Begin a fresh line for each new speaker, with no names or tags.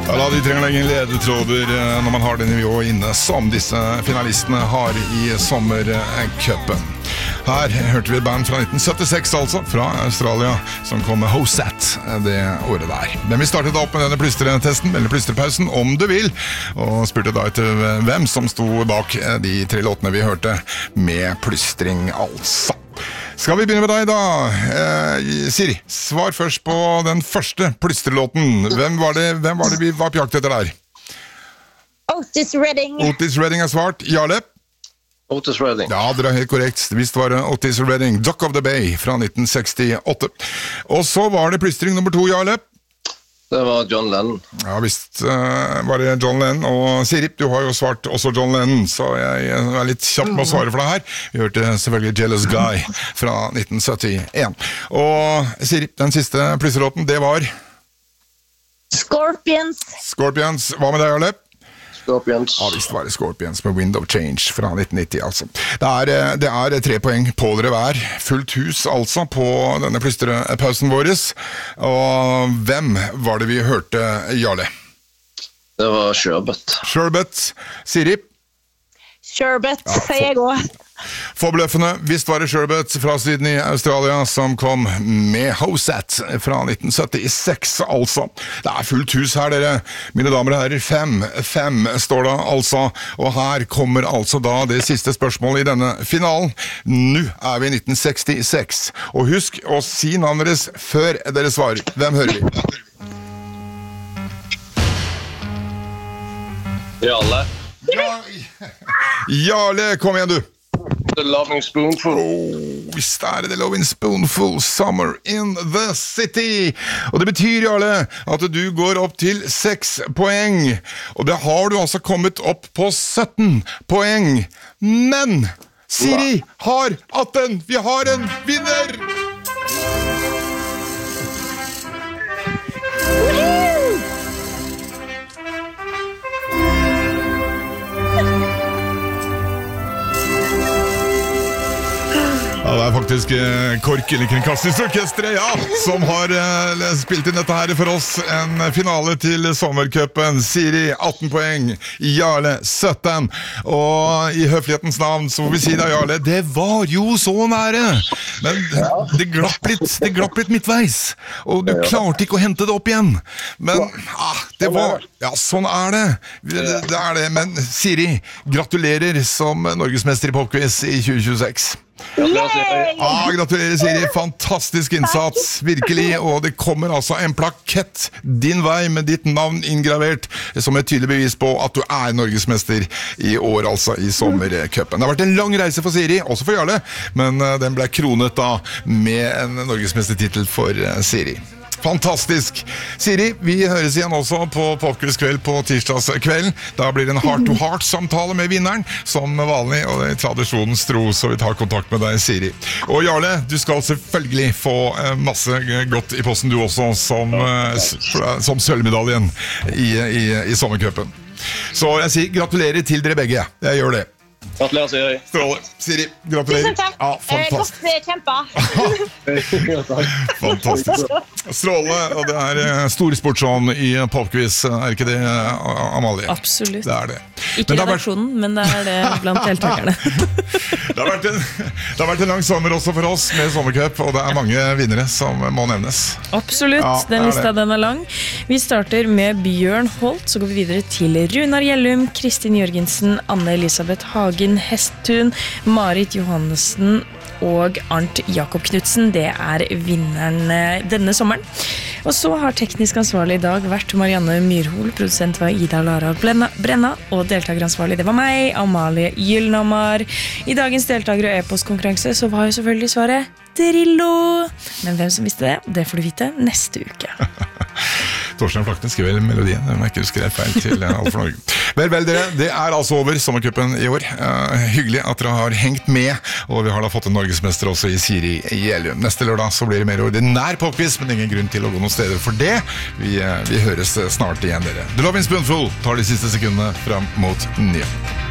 Ja, de trenger ingen ledetråder når man har det nivået inne som disse finalistene har i sommercupen. Her hørte vi et band fra 1976, altså, fra Australia, som kom med Hosat det året der. Men vi startet opp med denne plystretesten, eller plystrepausen, om du vil, og spurte da etter hvem som sto bak de 3 låtene vi hørte med plystring, altså. Skal vi begynne med deg da? Siri, svar først på den første plystrelåten. Hvem var det vi var på jakt etter der?
Otis Redding.
Otis Redding er svart. Jarle?
Otis Redding.
Ja, dere er helt korrekt. Visst var det Otis Redding, Dock of the Bay fra 1968. Og så var det plystring nummer 2, Jarle.
Det var John Lennon.
Ja, visst var det John Lennon. Og Siri, du har jo svart også John Lennon, så jeg er litt kjapp med å svare for deg her. Vi hørte selvfølgelig Jealous Guy fra 1971. Og Siri, den siste plystrelåten, det var
Scorpions.
Scorpions. Hva med deg, Jarle?
Scorpions.
Ja, visst var det Scorpions med Wind of Change fra 1990, altså. Det er 3 poeng på dere hver. Fullt hus, altså, på denne plystrepausen vår. Og hvem var det vi hørte, Jarle?
Det var Sherbet.
Sherbet. Siri?
Sherbet, sier jeg også.
Forbløffende, visst var det Sherbet fra Sydney, Australia, som kom med Hosat fra 1976, altså. Det er fullt hus her, dere. Mine damer og herrer, 5 står det, altså. Og her kommer altså da det siste spørsmålet i denne finalen. Nå er vi i 1966. Og husk å si navnet deres før dere svarer. Hvem hører vi?
Jarle.
Jarle, kom igjen du.
The Loving Spoonful.
Visst er det The Loving Spoonful, Summer in the City. Og det betyr, Jarle, at du går opp til 6 poeng. Og det har du altså kommet opp på 17 poeng. Men Siri har 18. Vi har en vinner! Ja, det er faktisk KORK, eller Kringkastingsorkestret, ja, som har spilt inn dette her for oss. En finale til sommercupen. Siri, 18 poeng. Jarle, 17. Og i høflighetens navn så får vi si da, Jarle, det var jo så nære. Men det glapp litt midtveis. Og du klarte ikke å hente det opp igjen. Men det var... Ja, sånn er det. Det er det. Men Siri, gratulerer som norgesmester i popquiz i 2026. Gratulerer, Siri. Fantastisk innsats, virkelig. Og det kommer altså en plakett din vei med ditt navn inngravert, som et tydelig bevis på at du er norgesmester i år, altså i sommercupen. Det har vært en lang reise for Siri, også for Jarle, men den ble kronet da med en norgesmestertitel for Siri. Fantastisk. Siri, vi høres igjen også på Popquiz-kveld på tirsdagskvelden. Da blir det en heart-to-heart-samtale med vinneren, som vanlig, og det er tradisjonens tro, så vi tar kontakt med deg, Siri. Og Jarle, du skal selvfølgelig få masse godt i posten du også, som sølvmedaljen i sommercupen. Så jeg sier gratulerer til dere begge. Jeg gjør det.
Gratulerer, Siri.
Stråle. Siri, gratulerer.
Tusen takk.
Ja, fantastisk.
Godt kjempa.
Fantastisk. Stråle, og det er storsportsånd i popquiz, er ikke det, Amalie?
Absolutt.
Det er det.
Ikke redaksjonen, men det er det blant deltakerne.
Det har vært en lang sommer også for oss med sommercup, og det er mange vinnere som må nevnes.
Absolutt,
Ja,
den lista den er lang. Vi starter med Bjørn Holt, så går vi videre til Runar Gjellum, Kristin Jørgensen, Anne-Elisabeth Hagen Hesttun, Marit Johannessen og Arnt Jakob Knudsen. Det er vinneren denne sommeren. Og så har teknisk ansvarlig i dag vært Marianne Myrhol, produsent var Ida Lara Brenna, og deltakeransvarlig det var meg, Amalie Gyllenhammar. I dagens deltaker- og e-postkonkurranse så var jo selvfølgelig svaret Drillo. Men hvem som visste det, det får du vite neste uke.
Torstein Flakten skrev vel melodien, jeg ikke husker helt feil til Alt for Norge. Vel dere, det er altså over sommercupen i år. Hyggelig at dere har hengt med, og vi har da fått en norgesmester også i Siri Gjellum. Neste lørdag så blir det mer ordinær popquiz, men ingen grunn til å gå noen steder for det. Vi høres snart igjen, dere. The Loving Spoonful tar de siste sekundene fram mot nyheten.